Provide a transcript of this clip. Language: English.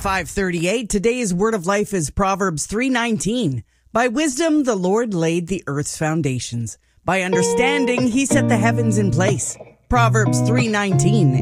5:38. Today's word of life is Proverbs 3:19. By wisdom the Lord laid the earth's foundations. By understanding he set the heavens in place. Proverbs 3:19.